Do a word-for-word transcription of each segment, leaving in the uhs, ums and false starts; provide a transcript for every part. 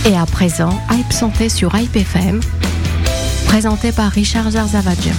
Et à présent, Hype Santé sur Hype F M, présenté par Richard Zarzavadjian.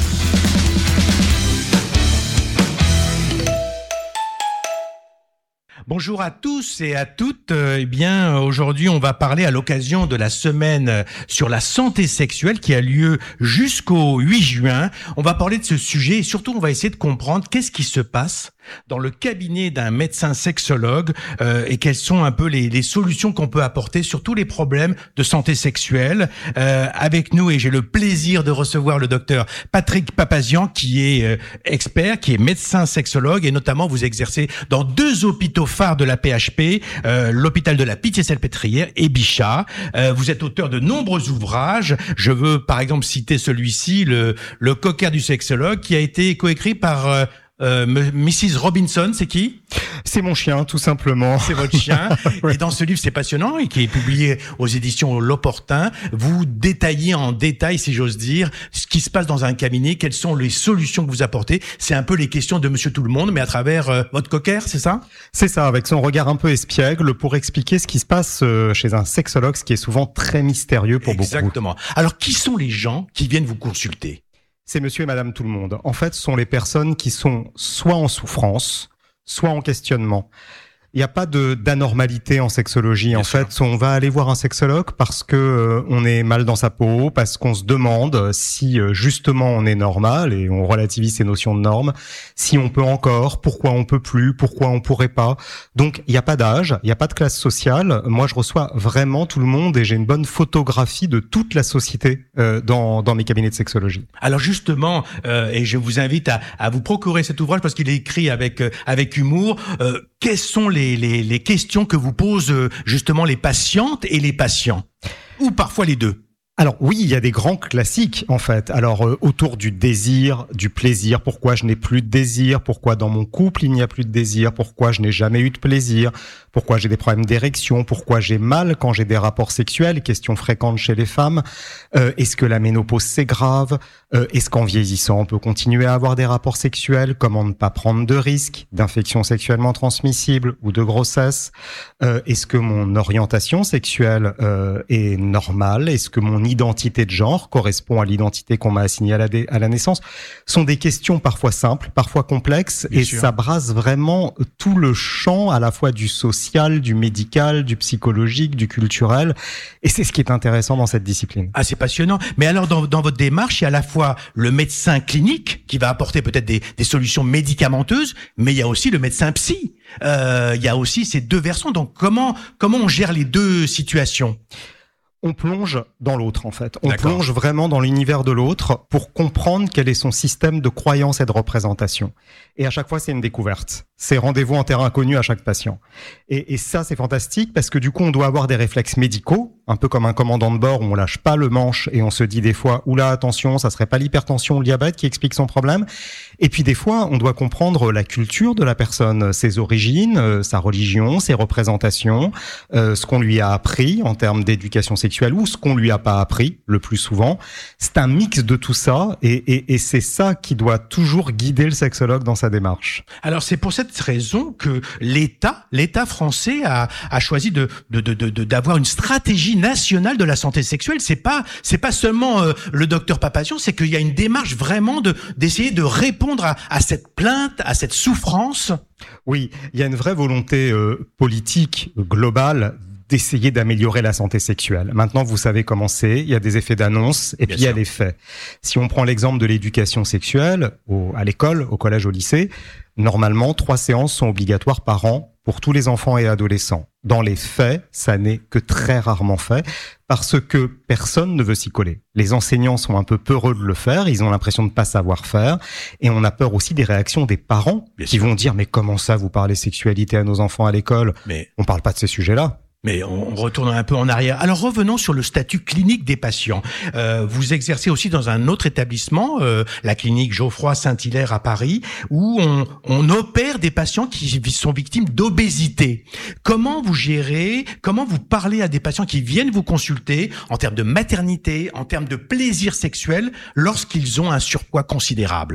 Bonjour à tous et à toutes. Eh bien, aujourd'hui, on va parler à l'occasion de la semaine sur la santé sexuelle qui a lieu jusqu'au huit juin. On va parler de ce sujet et surtout, on va essayer de comprendre qu'est-ce qui se passe dans le cabinet d'un médecin sexologue euh, et quelles sont un peu les, les solutions qu'on peut apporter sur tous les problèmes de santé sexuelle. Euh, avec nous, et j'ai le plaisir de recevoir le docteur Patrick Papazian, qui est euh, expert, qui est médecin sexologue, et notamment vous exercez dans deux hôpitaux phares de la P H P, euh, l'hôpital de la Pitié-Salpêtrière et Bichat. Euh, vous êtes auteur de nombreux ouvrages. Je veux par exemple citer celui-ci, le, le Cocker du sexologue, qui a été coécrit par euh, Euh, Missus Robinson, c'est qui? C'est mon chien, tout simplement. C'est votre chien. Oui. Et dans ce livre, c'est passionnant, et qui est publié aux éditions L'Opportun, vous détaillez en détail, si j'ose dire, ce qui se passe dans un cabinet, quelles sont les solutions que vous apportez. C'est un peu les questions de Monsieur Tout-le-Monde, mais à travers euh, votre cocker, c'est ça? C'est ça, avec son regard un peu espiègle, pour expliquer ce qui se passe euh, chez un sexologue, ce qui est souvent très mystérieux pour beaucoup. Exactement. Alors, qui sont les gens qui viennent vous consulter? C'est monsieur et madame tout le monde. En fait, ce sont les personnes qui sont soit en souffrance, soit en questionnement. Il n'y a pas de d'anormalité en sexologie. Bien en sûr. fait, on va aller voir un sexologue parce que euh, on est mal dans sa peau, parce qu'on se demande si euh, justement on est normal, et on relativise ces notions de normes, si on peut encore, pourquoi on peut plus, pourquoi on pourrait pas. Donc, il n'y a pas d'âge, il n'y a pas de classe sociale. Moi, je reçois vraiment tout le monde, et j'ai une bonne photographie de toute la société euh, dans dans mes cabinets de sexologie. Alors justement, euh, et je vous invite à, à vous procurer cet ouvrage parce qu'il est écrit avec euh, avec humour. Euh, quelles sont les Les, les, les questions que vous posent justement les patientes et les patients, ou parfois les deux? Alors oui, il y a des grands classiques en fait. Alors euh, autour du désir, du plaisir, pourquoi je n'ai plus de désir, pourquoi dans mon couple il n'y a plus de désir, pourquoi je n'ai jamais eu de plaisir, pourquoi j'ai des problèmes d'érection, pourquoi j'ai mal quand j'ai des rapports sexuels, question fréquente chez les femmes. Euh, est-ce que la ménopause c'est grave? euh, Est-ce qu'en vieillissant on peut continuer à avoir des rapports sexuels? Comment ne pas prendre de risques d'infections sexuellement transmissibles ou de grossesse? euh, Est-ce que mon orientation sexuelle euh, est normale? Est-ce que mon identité de genre correspond à l'identité qu'on m'a assignée à la, dé- à la naissance? Sont des questions parfois simples, parfois complexes, Bien et sûr. Ça brasse vraiment tout le champ à la fois du social, du médical, du psychologique, du culturel, et c'est ce qui est intéressant dans cette discipline. Ah, c'est passionnant. Mais alors, dans, dans votre démarche, il y a à la fois le médecin clinique qui va apporter peut-être des, des solutions médicamenteuses, mais il y a aussi le médecin psy. Euh, il y a aussi ces deux versants. Donc, comment comment on gère les deux situations? On plonge dans l'autre, en fait. On D'accord. plonge vraiment dans l'univers de l'autre pour comprendre quel est son système de croyance et de représentation. Et à chaque fois, c'est une découverte. C'est rendez-vous en terrain inconnu à chaque patient. Et, et ça, c'est fantastique parce que du coup, on doit avoir des réflexes médicaux, un peu comme un commandant de bord où on lâche pas le manche et on se dit des fois, oula, attention, ça serait pas l'hypertension ou le diabète qui explique son problème. Et puis des fois, on doit comprendre la culture de la personne, ses origines, euh, sa religion, ses représentations, euh, ce qu'on lui a appris en termes d'éducation sexuelle ou ce qu'on lui a pas appris le plus souvent. C'est un mix de tout ça et, et, et c'est ça qui doit toujours guider le sexologue dans sa démarche. Alors c'est pour cette raison que l'État, l'État français a, a choisi de, de, de, de, d'avoir une stratégie nationale de la santé sexuelle. C'est pas, c'est pas seulement euh, le docteur Papazian, c'est qu'il y a une démarche vraiment de, d'essayer de répondre à, à cette plainte, à cette souffrance. Oui, il y a une vraie volonté euh, politique globale d'essayer d'améliorer la santé sexuelle. Maintenant, vous savez comment c'est, il y a des effets d'annonce et Bien puis sûr. Il y a les faits. Si on prend l'exemple de l'éducation sexuelle au, à l'école, au collège, au lycée, normalement, trois séances sont obligatoires par an pour tous les enfants et adolescents. Dans les faits, ça n'est que très rarement fait parce que personne ne veut s'y coller. Les enseignants sont un peu peureux de le faire, ils ont l'impression de ne pas savoir faire et on a peur aussi des réactions des parents Bien qui sûr. Vont dire « mais comment ça, vous parlez sexualité à nos enfants à l'école ?» Mais on parle pas de ces sujets-là. Mais on retourne un peu en arrière. Alors revenons sur le statut clinique des patients. Euh, vous exercez aussi dans un autre établissement, euh, la clinique Geoffroy Saint-Hilaire à Paris, où on, on opère des patients qui sont victimes d'obésité. Comment vous gérez, comment vous parlez à des patients qui viennent vous consulter en termes de maternité, en termes de plaisir sexuel, lorsqu'ils ont un surpoids considérable?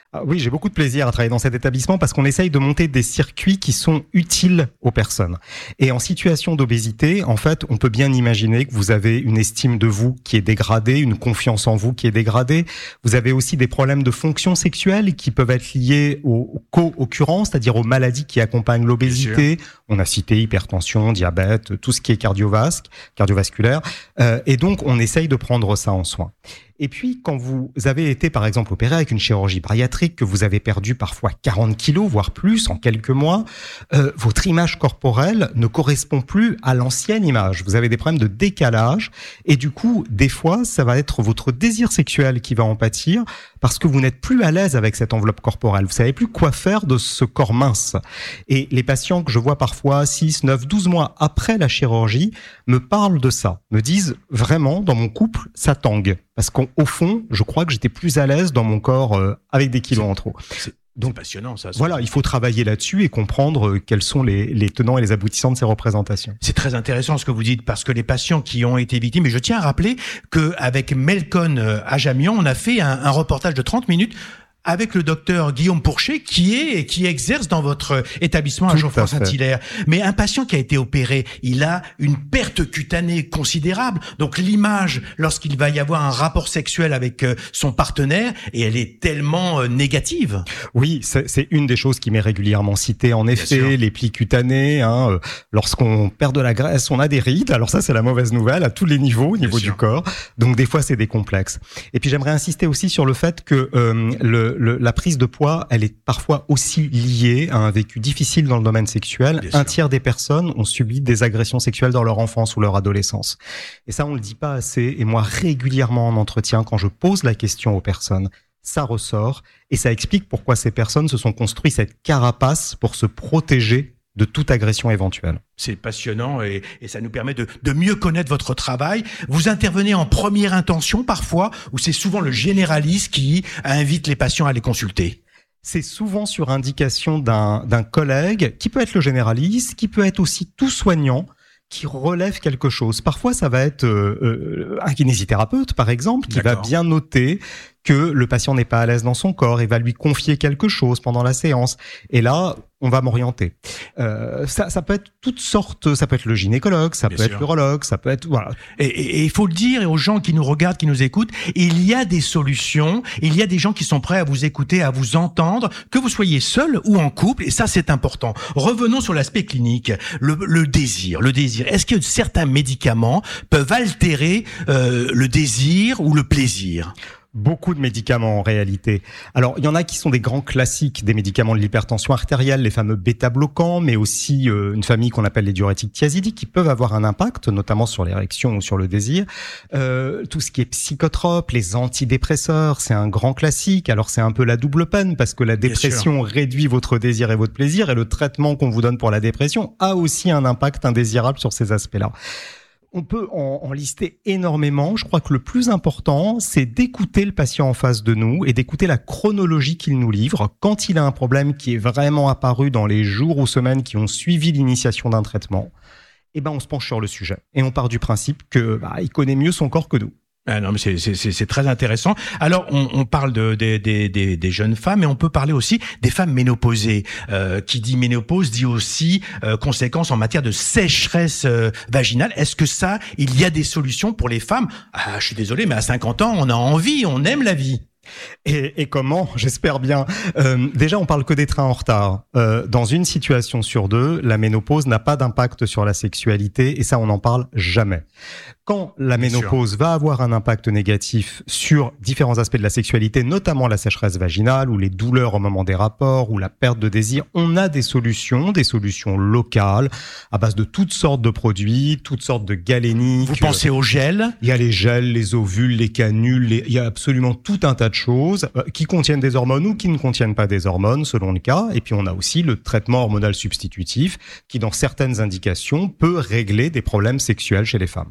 Ah oui, j'ai beaucoup de plaisir à travailler dans cet établissement parce qu'on essaye de monter des circuits qui sont utiles aux personnes. Et en situation d'obésité, en fait, on peut bien imaginer que vous avez une estime de vous qui est dégradée, une confiance en vous qui est dégradée. Vous avez aussi des problèmes de fonction sexuelle qui peuvent être liés aux co-occurrences, c'est-à-dire aux maladies qui accompagnent l'obésité. On a cité hypertension, diabète, tout ce qui est cardiovasque, cardiovasculaire. Euh, et donc, on essaye de prendre ça en soin. Et puis, quand vous avez été, par exemple, opéré avec une chirurgie bariatrique, que vous avez perdu parfois quarante kilos, voire plus, en quelques mois, euh, votre image corporelle ne correspond plus à l'ancienne image. Vous avez des problèmes de décalage. Et du coup, des fois, ça va être votre désir sexuel qui va en pâtir parce que vous n'êtes plus à l'aise avec cette enveloppe corporelle. Vous savez plus quoi faire de ce corps mince. Et les patients que je vois parfois six, neuf, douze mois après la chirurgie me parlent de ça, me disent vraiment, dans mon couple, ça tangue. Parce qu'au fond, je crois que j'étais plus à l'aise dans mon corps euh, avec des kilos en trop. C'est, Donc, c'est passionnant, ça. ça. Voilà, il faut travailler là-dessus et comprendre euh, quels sont les, les tenants et les aboutissants de ces représentations. C'est très intéressant ce que vous dites, parce que les patients qui ont été victimes, et je tiens à rappeler qu'avec Melcon euh, Ajamian, on a fait un, un reportage de trente minutes avec le docteur Guillaume Pourchet, qui est qui exerce dans votre établissement à Geoffroy-Saint-Hilaire. Mais un patient qui a été opéré, il a une perte cutanée considérable. Donc l'image, lorsqu'il va y avoir un rapport sexuel avec son partenaire, et elle est tellement négative. Oui, c'est, c'est une des choses qui m'est régulièrement citée. En effet, les plis cutanés, hein, euh, lorsqu'on perd de la graisse, on a des rides. Alors ça, c'est la mauvaise nouvelle à tous les niveaux, au niveau du corps. Donc des fois, c'est des complexes. Et puis j'aimerais insister aussi sur le fait que euh, le Le, la prise de poids, elle est parfois aussi liée à un vécu difficile dans le domaine sexuel. Bien un sûr. Tiers des personnes ont subi des agressions sexuelles dans leur enfance ou leur adolescence. Et ça, on le dit pas assez. Et moi, régulièrement en entretien, quand je pose la question aux personnes, ça ressort. Et ça explique pourquoi ces personnes se sont construit cette carapace pour se protéger de toute agression éventuelle. C'est passionnant et, et ça nous permet de, de mieux connaître votre travail. Vous intervenez en première intention parfois, ou c'est souvent le généraliste qui invite les patients à les consulter? C'est souvent sur indication d'un, d'un collègue, qui peut être le généraliste, qui peut être aussi tout soignant, qui relève quelque chose. Parfois, ça va être euh, euh, un kinésithérapeute, par exemple, qui D'accord. va bien noter que le patient n'est pas à l'aise dans son corps et va lui confier quelque chose pendant la séance. Et là, on va m'orienter. Euh, ça, ça peut être toutes sortes. Ça peut être le gynécologue, ça Bien peut sûr. être l'urologue, ça peut être voilà. Et il faut le dire aux gens qui nous regardent, qui nous écoutent, il y a des solutions. Il y a des gens qui sont prêts à vous écouter, à vous entendre, que vous soyez seul ou en couple. Et ça, c'est important. Revenons sur l'aspect clinique. Le, le désir, le désir. Est-ce que certains médicaments peuvent altérer euh, le désir ou le plaisir? Beaucoup de médicaments en réalité. Alors, il y en a qui sont des grands classiques des médicaments de l'hypertension artérielle, les fameux bêta-bloquants, mais aussi euh, une famille qu'on appelle les diurétiques thiazidiques qui peuvent avoir un impact, notamment sur l'érection ou sur le désir. Euh, tout ce qui est psychotrope, les antidépresseurs, c'est un grand classique. Alors, c'est un peu la double peine parce que la dépression réduit votre désir et votre plaisir et le traitement qu'on vous donne pour la dépression a aussi un impact indésirable sur ces aspects-là. On peut en, en lister énormément. Je crois que le plus important, c'est d'écouter le patient en face de nous et d'écouter la chronologie qu'il nous livre. Quand il a un problème qui est vraiment apparu dans les jours ou semaines qui ont suivi l'initiation d'un traitement, eh ben on se penche sur le sujet et on part du principe que bah, il connaît mieux son corps que nous. Ah non, mais c'est, c'est, c'est très intéressant. Alors, on, on parle de, de, de, de, des jeunes femmes, mais on peut parler aussi des femmes ménopausées. Euh, qui dit ménopause dit aussi euh, conséquences en matière de sécheresse euh, vaginale. Est-ce que ça, il y a des solutions pour les femmes? Ah, je suis désolé, mais à cinquante ans, on a envie, on aime la vie. Et, et comment? J'espère bien. Euh, déjà, on parle que des trains en retard. Euh, dans une situation sur deux, la ménopause n'a pas d'impact sur la sexualité et ça, on n'en parle jamais. Quand la bien ménopause sûr. va avoir un impact négatif sur différents aspects de la sexualité, notamment la sécheresse vaginale ou les douleurs au moment des rapports ou la perte de désir, on a des solutions, des solutions locales à base de toutes sortes de produits, toutes sortes de galéniques. Vous pensez aux gels? Il y a les gels, les ovules, les canules, les... il y a absolument tout un tas de choses euh, qui contiennent des hormones ou qui ne contiennent pas des hormones selon le cas. Et puis on a aussi le traitement hormonal substitutif qui, dans certaines indications, peut régler des problèmes sexuels chez les femmes. Alors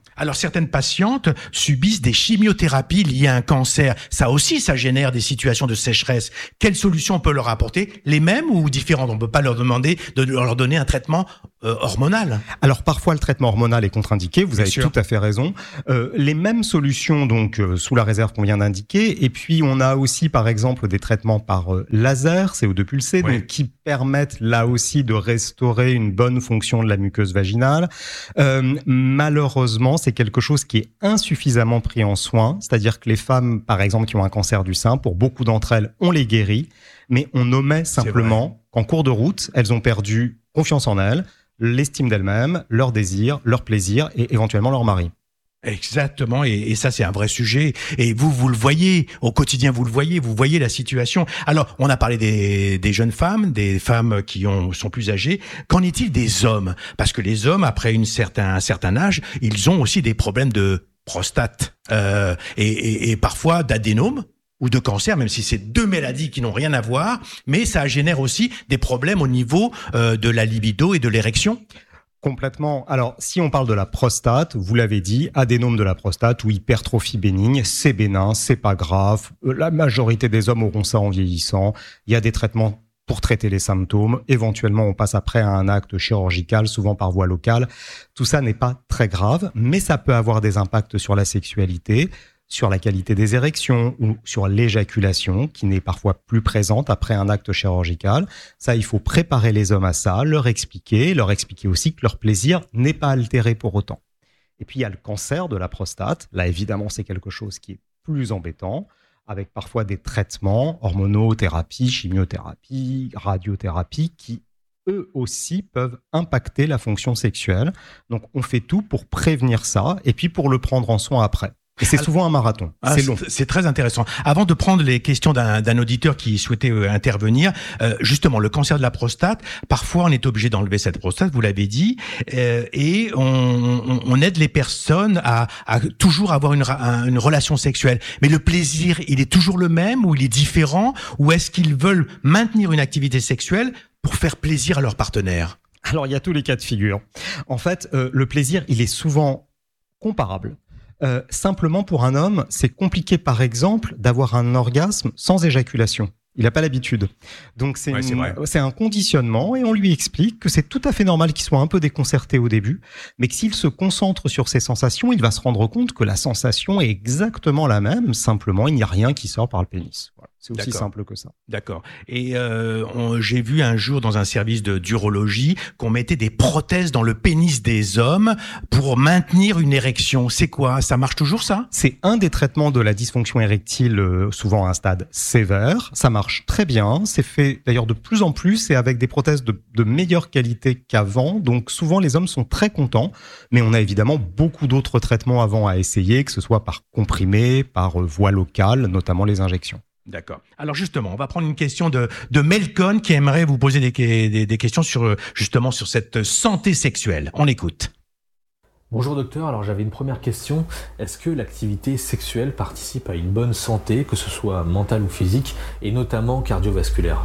certaines patientes subissent des chimiothérapies liées à un cancer. Ça aussi, ça génère des situations de sécheresse. Quelles solutions on peut leur apporter? Les mêmes ou différentes? On ne peut pas leur demander de leur donner un traitement euh, hormonal. Alors parfois le traitement hormonal est contre-indiqué, vous Bien avez sûr. tout à fait raison. Euh, les mêmes solutions donc euh, sous la réserve qu'on vient d'indiquer, et puis on a aussi par exemple des traitements par euh, laser, C O deux pulsé, Oui. donc qui permettent là aussi de restaurer une bonne fonction de la muqueuse vaginale. Euh, malheureusement, c'est quelque chose qui est insuffisamment pris en soin, c'est-à-dire que les femmes par exemple qui ont un cancer du sein, pour beaucoup d'entre elles, on les guérit, mais on omet simplement qu'en cours de route, elles ont perdu confiance en elles, l'estime d'elles-mêmes, leur désir, leur plaisir et éventuellement leur mari. Exactement, et, et ça c'est un vrai sujet. Et vous, vous le voyez au quotidien, vous le voyez, vous voyez la situation. Alors, on a parlé des, des jeunes femmes, des femmes qui ont, sont plus âgées. Qu'en est-il des hommes? Parce que les hommes, après une certain, un certain âge, ils ont aussi des problèmes de prostate euh, et, et, et parfois d'adénome ou de cancer, même si c'est deux maladies qui n'ont rien à voir, mais ça génère aussi des problèmes au niveau euh, de la libido et de l'érection. Complètement. Alors, si on parle de la prostate, vous l'avez dit, adénome de la prostate ou hypertrophie bénigne, c'est bénin, c'est pas grave. La majorité des hommes auront ça en vieillissant. Il y a des traitements pour traiter les symptômes. Éventuellement, on passe après à un acte chirurgical, souvent par voie locale. Tout ça n'est pas très grave, mais ça peut avoir des impacts sur la sexualité, sur la qualité des érections ou sur l'éjaculation qui n'est parfois plus présente après un acte chirurgical. Ça, il faut préparer les hommes à ça, leur expliquer, leur expliquer aussi que leur plaisir n'est pas altéré pour autant. Et puis, il y a le cancer de la prostate. Là, évidemment, c'est quelque chose qui est plus embêtant, avec parfois des traitements, hormonothérapie, chimiothérapie, radiothérapie, qui eux aussi peuvent impacter la fonction sexuelle. Donc, on fait tout pour prévenir ça et puis pour le prendre en soin après. Et c'est souvent un marathon, Ah, c'est long. C'est très intéressant. Avant de prendre les questions d'un d'un auditeur qui souhaitait euh, intervenir, euh, justement, le cancer de la prostate, parfois on est obligé d'enlever cette prostate, vous l'avez dit, euh, et on, on, on aide les personnes à, à toujours avoir une, ra- une relation sexuelle. Mais le plaisir, il est toujours le même ou il est différent? Ou est-ce qu'ils veulent maintenir une activité sexuelle pour faire plaisir à leur partenaire? Alors, il y a tous les cas de figure. En fait, euh, le plaisir, il est souvent comparable. Euh, simplement, pour un homme, c'est compliqué, par exemple, d'avoir un orgasme sans éjaculation. Il n'a pas l'habitude. Donc, c'est, Ouais, c'est une- vrai. c'est un conditionnement et on lui explique que c'est tout à fait normal qu'il soit un peu déconcerté au début, mais que s'il se concentre sur ses sensations, il va se rendre compte que la sensation est exactement la même. Simplement, il n'y a rien qui sort par le pénis. Voilà. C'est aussi D'accord. simple que ça. D'accord. Et euh, on- j'ai vu un jour dans un service de d'urologie qu'on mettait des prothèses dans le pénis des hommes pour maintenir une érection. C'est quoi? Ça marche toujours, ça? C'est un des traitements de la dysfonction érectile, euh, souvent à un stade sévère. Ça marche très bien. C'est fait d'ailleurs de plus en plus et avec des prothèses de, de meilleure qualité qu'avant. Donc souvent les hommes sont très contents. Mais on a évidemment beaucoup d'autres traitements avant à essayer, que ce soit par comprimé, par euh, voie locale, notamment les injections. D'accord. Alors justement, on va prendre une question de, de Melcon qui aimerait vous poser des, des, des questions sur justement sur cette santé sexuelle. On l'écoute. Bonjour docteur, alors j'avais une première question. Est-ce que l'activité sexuelle participe à une bonne santé, que ce soit mentale ou physique, et notamment cardiovasculaire?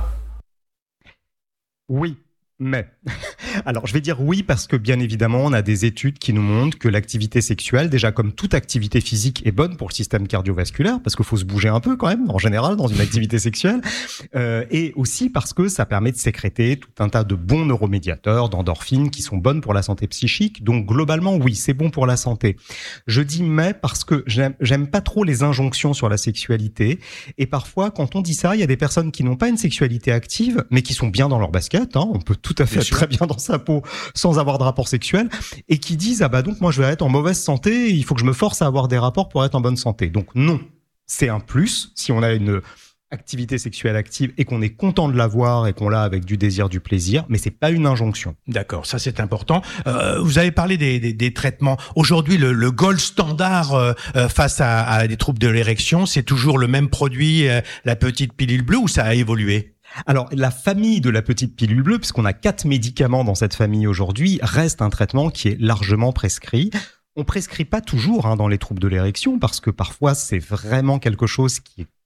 Oui, mais... Alors, je vais dire oui parce que, bien évidemment, on a des études qui nous montrent que l'activité sexuelle, déjà comme toute activité physique, est bonne pour le système cardiovasculaire, parce qu'il faut se bouger un peu quand même, en général, dans une activité sexuelle, euh, et aussi parce que ça permet de sécréter tout un tas de bons neuromédiateurs, d'endorphines, qui sont bonnes pour la santé psychique. Donc, globalement, oui, c'est bon pour la santé. Je dis mais parce que j'aime, j'aime pas trop les injonctions sur la sexualité, et parfois, quand on dit ça, il y a des personnes qui n'ont pas une sexualité active, mais qui sont bien dans leur basket, hein, on peut tout à fait Bien être sûr. très bien dans sa peau sans avoir de rapport sexuel, et qui disent ah bah donc moi je vais être en mauvaise santé, il faut que je me force à avoir des rapports pour être en bonne santé. Donc non, c'est un plus si on a une activité sexuelle active et qu'on est content de l'avoir et qu'on l'a avec du désir, du plaisir, mais c'est pas une injonction. D'accord, ça c'est important. Euh, vous avez parlé des, des, des traitements. Aujourd'hui, le, le gold standard euh, euh, face à, à des troubles de l'érection, c'est toujours le même produit, euh, la petite pilule bleue, ou ça a évolué? Alors, la famille de la petite pilule bleue, puisqu'on a quatre médicaments dans cette famille aujourd'hui, reste un traitement qui est largement prescrit. On prescrit pas toujours hein, dans les troubles de l'érection, parce que parfois c'est vraiment quelque chose qui est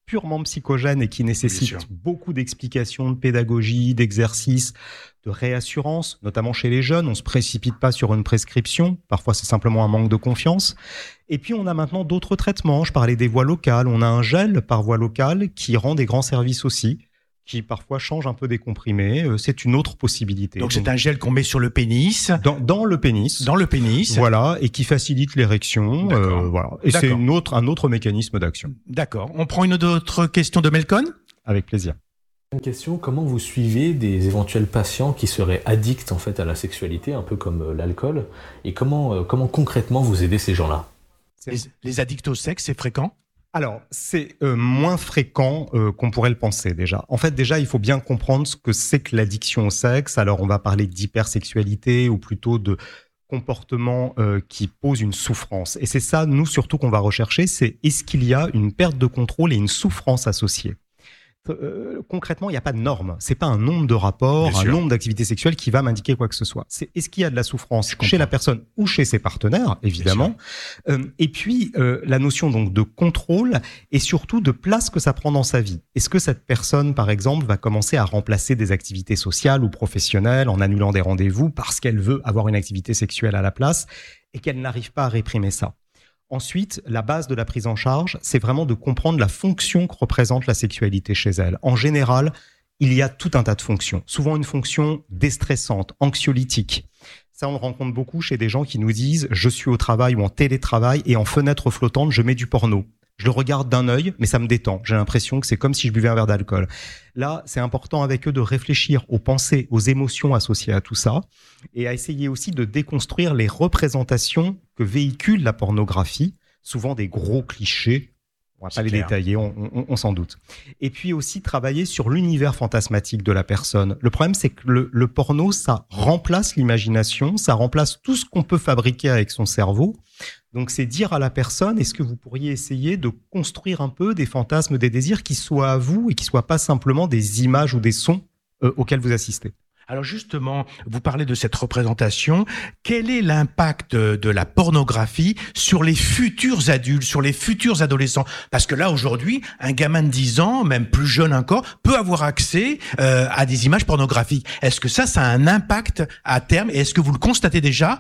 purement psychogène et qui nécessite beaucoup d'explications, de pédagogie, d'exercices, de réassurance, notamment chez les jeunes. On se précipite pas sur une prescription. Parfois, c'est simplement un manque de confiance. Et puis, on a maintenant d'autres traitements. Je parlais des voies locales. On a un gel par voie locale qui rend des grands services aussi, qui parfois change un peu des comprimés. C'est une autre possibilité. Donc, c'est un gel qu'on met sur le pénis. Dans, dans le pénis. Dans le pénis. Voilà, et qui facilite l'érection. Euh, voilà. Et D'accord. c'est une autre, un autre mécanisme d'action. D'accord. On prend une autre question de Melcon ? Avec plaisir. Une question, comment vous suivez des éventuels patients qui seraient addicts en fait à la sexualité, un peu comme euh, l'alcool, et comment, euh, comment concrètement vous aidez ces gens-là ? les, les addicts au sexe, c'est fréquent ? Alors, c'est euh, moins fréquent euh, qu'on pourrait le penser déjà. En fait, déjà, il faut bien comprendre ce que c'est que l'addiction au sexe. Alors, on va parler d'hypersexualité ou plutôt de comportements euh, qui posent une souffrance. Et c'est ça, nous, surtout, qu'on va rechercher, c'est est-ce qu'il y a une perte de contrôle et une souffrance associée ? Euh, concrètement, il n'y a pas de norme. C'est pas un nombre de rapports, Bien un sûr. nombre d'activités sexuelles qui va m'indiquer quoi que ce soit. C'est est-ce qu'il y a de la souffrance chez la personne ou chez ses partenaires, évidemment. Euh, et puis euh, la notion donc de contrôle et surtout de place que ça prend dans sa vie. Est-ce que cette personne, par exemple, va commencer à remplacer des activités sociales ou professionnelles en annulant des rendez-vous parce qu'elle veut avoir une activité sexuelle à la place et qu'elle n'arrive pas à réprimer ça? Ensuite, la base de la prise en charge, c'est vraiment de comprendre la fonction que représente la sexualité chez elle. En général, il y a tout un tas de fonctions. Souvent une fonction déstressante, anxiolytique. Ça, on le rencontre beaucoup chez des gens qui nous disent « je suis au travail ou en télétravail et en fenêtre flottante, je mets du porno ». Je le regarde d'un œil, mais ça me détend. J'ai l'impression que c'est comme si je buvais un verre d'alcool. Là, c'est important avec eux de réfléchir aux pensées, aux émotions associées à tout ça et à essayer aussi de déconstruire les représentations que véhicule la pornographie, souvent des gros clichés. On va pas les détailler, on, on, on s'en doute. Et puis aussi travailler sur l'univers fantasmatique de la personne. Le problème, c'est que le, le porno, ça remplace l'imagination, ça remplace tout ce qu'on peut fabriquer avec son cerveau. Donc, c'est dire à la personne, est-ce que vous pourriez essayer de construire un peu des fantasmes, des désirs qui soient à vous et qui soient pas simplement des images ou des sons euh, auxquels vous assistez. Alors justement, vous parlez de cette représentation. Quel est l'impact de la pornographie sur les futurs adultes, sur les futurs adolescents ? Parce que là, aujourd'hui, un gamin de dix ans, même plus jeune encore, peut avoir accès euh, à des images pornographiques. Est-ce que ça, ça a un impact à terme ? Et est-ce que vous le constatez déjà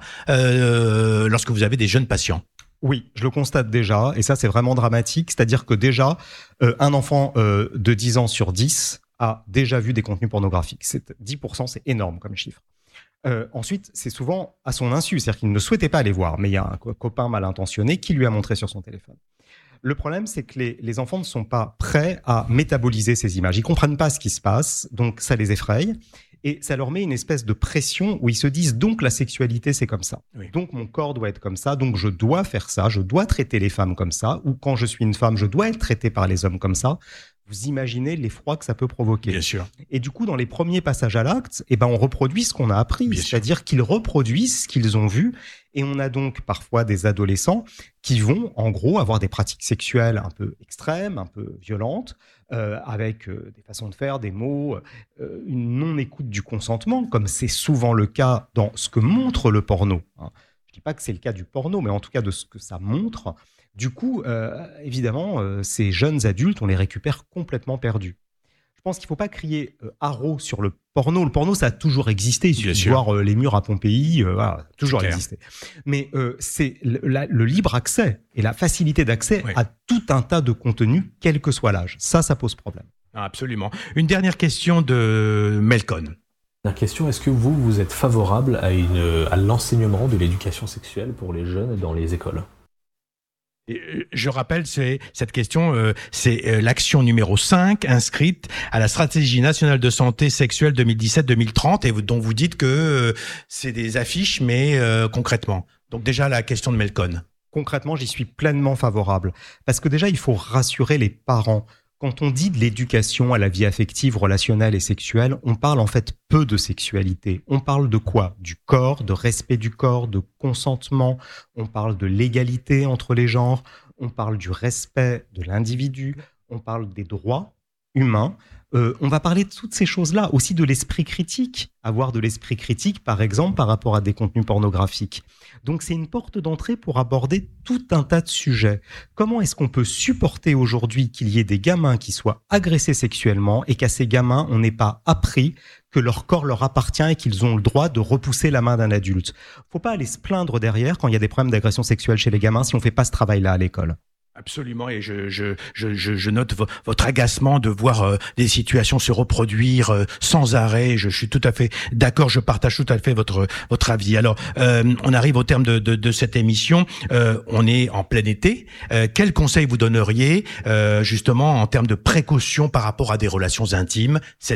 euh, lorsque vous avez des jeunes patients ? Oui, je le constate déjà. Et ça, c'est vraiment dramatique. C'est-à-dire que déjà, euh, un enfant euh, de dix ans sur dix a déjà vu des contenus pornographiques. C'est dix pour cent, c'est énorme comme chiffre. Euh, ensuite, c'est souvent à son insu, c'est-à-dire qu'il ne souhaitait pas aller voir, mais il y a un co- copain mal intentionné qui lui a montré sur son téléphone. Le problème, c'est que les, les enfants ne sont pas prêts à métaboliser ces images. Ils comprennent pas ce qui se passe, donc ça les effraie. Et ça leur met une espèce de pression où ils se disent donc la sexualité c'est comme ça, oui. Donc mon corps doit être comme ça, donc je dois faire ça, je dois traiter les femmes comme ça, ou quand je suis une femme je dois être traité par les hommes comme ça. Vous imaginez l'effroi que ça peut provoquer. Bien sûr. Et du coup, dans les premiers passages à l'acte, eh ben, on reproduit ce qu'on a appris. Bien c'est-à-dire sûr. qu'ils reproduisent ce qu'ils ont vu. Et on a donc parfois des adolescents qui vont, en gros, avoir des pratiques sexuelles un peu extrêmes, un peu violentes, euh, avec euh, des façons de faire, des mots, euh, une non-écoute du consentement, comme c'est souvent le cas dans ce que montre le porno. Hein. Je dis pas que c'est le cas du porno, mais en tout cas de ce que ça montre. Du coup, euh, évidemment, euh, ces jeunes adultes, on les récupère complètement perdus. Je pense qu'il ne faut pas crier euh, haro sur le porno. Le porno, ça a toujours existé. Il suffit de voir euh, les murs à Pompéi, euh, voilà, ça a toujours existé. Mais euh, c'est le, la, le libre accès et la facilité d'accès oui. à tout un tas de contenus, quel que soit l'âge. Ça, ça pose problème. Absolument. Une dernière question de Melcon. La question, est-ce que vous, vous êtes favorable à, une, à l'enseignement de l'éducation sexuelle pour les jeunes dans les écoles ? Je rappelle, c'est, cette question, euh, c'est euh, l'action numéro cinq inscrite à la stratégie nationale de santé sexuelle deux mille dix-sept deux mille trente et dont vous dites que euh, c'est des affiches, mais euh, concrètement. Donc déjà, la question de Melcon. Concrètement, j'y suis pleinement favorable. Parce que déjà, il faut rassurer les parents. Quand on dit de l'éducation à la vie affective, relationnelle et sexuelle, on parle en fait peu de sexualité. On parle de quoi ? Du corps, de respect du corps, de consentement. On parle de l'égalité entre les genres. On parle du respect de l'individu. On parle des droits humains. Euh, on va parler de toutes ces choses-là, aussi de l'esprit critique. Avoir de l'esprit critique, par exemple, par rapport à des contenus pornographiques. Donc c'est une porte d'entrée pour aborder tout un tas de sujets. Comment est-ce qu'on peut supporter aujourd'hui qu'il y ait des gamins qui soient agressés sexuellement et qu'à ces gamins, on n'ait pas appris que leur corps leur appartient et qu'ils ont le droit de repousser la main d'un adulte. Faut pas aller se plaindre derrière quand il y a des problèmes d'agression sexuelle chez les gamins si on fait pas ce travail-là à l'école. Absolument, et je je je je note vo- votre agacement de voir euh, des situations se reproduire euh, sans arrêt. Je, je suis tout à fait d'accord, je partage tout à fait votre votre avis. Alors, euh, on arrive au terme de de, de cette émission. Euh, on est en plein été. Euh, quels conseils vous donneriez euh, justement en termes de précaution par rapport à des relations intimes? Cette